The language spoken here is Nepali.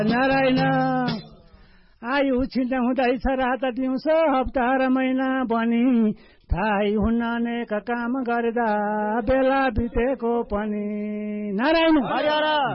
नारायण आयु छिन्दा हुँदैछ रात दिउँसो हप्ता र महिना बनी थाहै हुन्न अनेक काम गर्दा बेला बितेको पनि नारायण